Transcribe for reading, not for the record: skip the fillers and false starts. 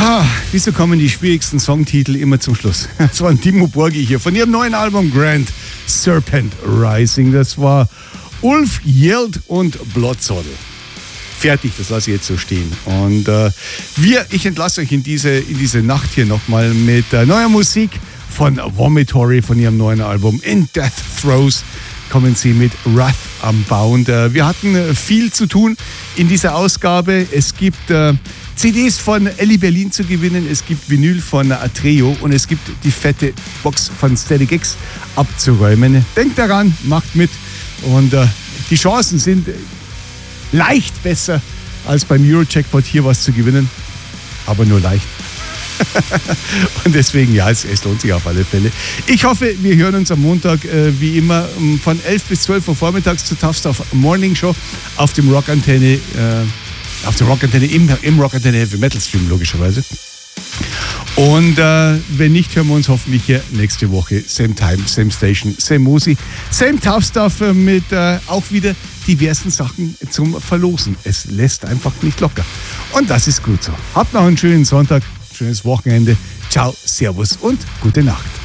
Wieso kommen die schwierigsten Songtitel immer zum Schluss? Das war ein Dimmu Borgir hier von ihrem neuen Album Grand Serpent Rising. Das war Ulf Hjelt und Bloodsoddle. Fertig, das lasse ich jetzt so stehen. Und ich entlasse euch in diese Nacht hier nochmal mit neuer Musik von Vomitory von ihrem neuen Album In Death Throes. Kommen sie mit Wrath Unbound. Wir hatten viel zu tun in dieser Ausgabe. Es gibt CDs von Elli Berlin zu gewinnen, es gibt Vinyl von Atreo und es gibt die fette Box von Static X abzuräumen. Denkt daran, macht mit und die Chancen sind leicht besser als beim Eurojackpot hier was zu gewinnen, aber nur leicht. Und deswegen, ja, es lohnt sich auf alle Fälle. Ich hoffe, wir hören uns am Montag wie immer von 11 bis 12 Uhr vormittags zur Tough Stuff Morning Show auf dem Rockantenne, im Rockantenne Heavy Metal Stream logischerweise. Und wenn nicht, hören wir uns hoffentlich hier nächste Woche. Same Time, Same Station, Same Musi, Same Tough Stuff mit auch wieder diversen Sachen zum Verlosen. Es lässt einfach nicht locker. Und das ist gut so. Habt noch einen schönen Sonntag, schönes Wochenende. Ciao, Servus und gute Nacht.